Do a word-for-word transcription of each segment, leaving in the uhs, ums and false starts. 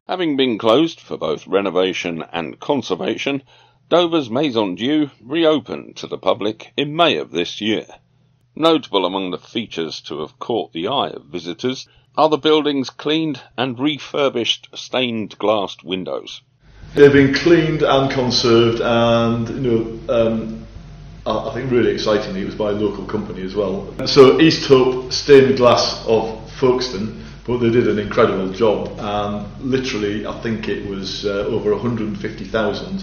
Having been closed for both renovation and conservation, Dover's Maison Dieu reopened to the public in May of this year. Notable among the features to have caught the eye of visitors are the building's cleaned and refurbished stained glass windows. They've been cleaned and conserved, and you know, um, I, I think really excitingly, it was by a local company as well. So East Hope Stained Glass of Folkestone, but they did an incredible job, and literally I think it was uh, over one hundred fifty thousand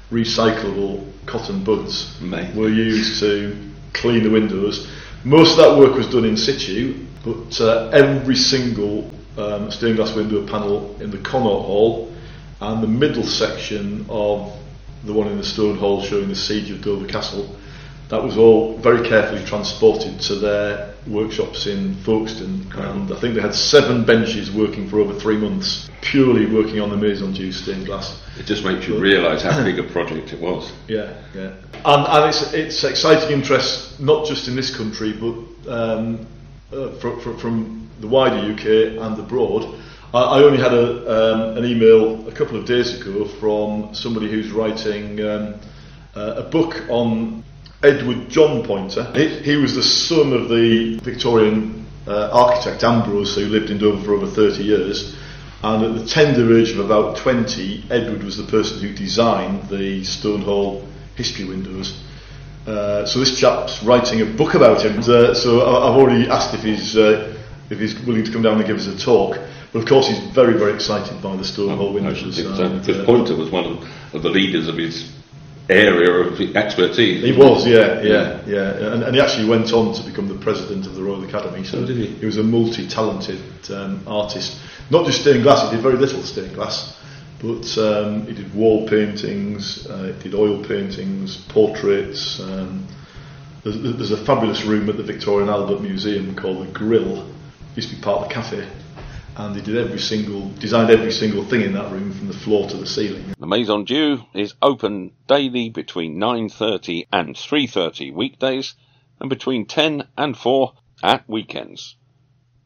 recyclable cotton buds Amazing. were used to clean the windows. Most of that work was done in situ, but uh, every single um, stained glass window panel in the Connaught Hall and the middle section of the one in the Stone Hall showing the siege of Dover Castle, that was all very carefully transported to their workshops in Folkestone, and I think they had seven benches working for over three months, purely working on the Maison Dieu stained glass. It just makes you realise how big a project it was. Yeah, yeah. And, and it's, it's exciting interest, not just in this country, but um, uh, from, from, from the wider U K and abroad. I, I only had a, um, an email a couple of days ago from somebody who's writing um, uh, a book on Edward John Poynter. He, he was the son of the Victorian uh, architect Ambrose, who lived in Dover for over thirty years, and at the tender age of about twenty, Edward was the person who designed the Stone Hall history windows. Uh, so this chap's writing a book about him, and, uh, so I, I've already asked if he's uh, if he's willing to come down and give us a talk. But of course he's very, very excited by the Stone Hall windows. Because Poynter was one of, of the leaders of his area of expertise. He was, yeah, yeah, yeah, and, and he actually went on to become the president of the Royal Academy. So oh, did he? he was a multi-talented um, artist. Not just stained glass; he did very little stained glass, but um, he did wall paintings, uh, he did oil paintings, portraits. Um, there's, there's a fabulous room at the Victoria and Albert Museum called the Grill. It used to be part of the cafe. And they did every single, designed every single thing in that room from the floor to the ceiling. The Maison Dieu is open daily between nine thirty and three thirty weekdays and between ten and four at weekends.